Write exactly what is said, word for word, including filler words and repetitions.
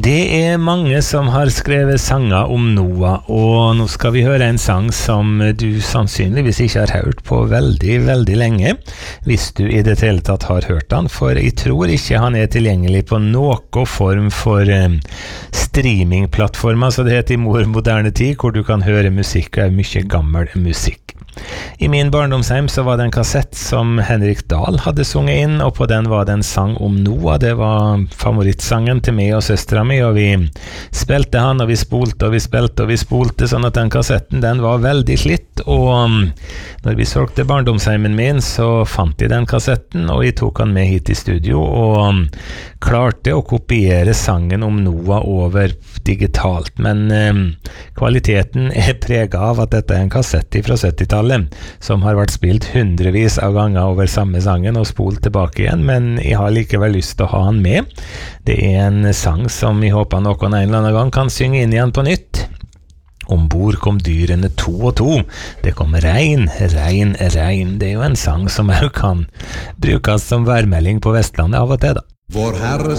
Det er mange som har skrevet sanger om Noah, og nå skal vi høre en sang som du sannsynligvis ikke har hørt på veldig, veldig lenge, hvis du i det hele tatt har hørt han, for jeg tror ikke han er tilgjengelig på noen form for um, streamingplattformer, så det heter i mor moderne tid, hvor du kan høre musikk, og er mye gammel musikk. I min barndomsheim så var det en kassett som Henrik Dahl hadde sunget inn, og på den var det en sang om Noah. Det var favorittsangen til meg og søstera mi, og vi spilte han, og vi spolte, og vi spilte, og vi spolte, sånn at den kassetten, den var veldig slitt, og um, når vi solgte barndomsheimen min, så fant jeg den kassetten, og jeg tok han med hit i studio, og um, klarte å kopiere sangen om Noah over digitalt, men um, kvaliteten er preget av at dette er en kassett fra syttitallet, som har vært spilt hundrevis av ganger over samme sangen og spolt tilbake igjen, men jeg har likevel lyst til å ha han med. Det er en sang som jeg håper noen en eller annen gang kan synge inn igjen på nytt. Ombord kom dyrene to og to. Det kom regn, regn, regn. Det er jo en sang som også kan brukes som værmelding på Vestlandet av og til da. Vår Herre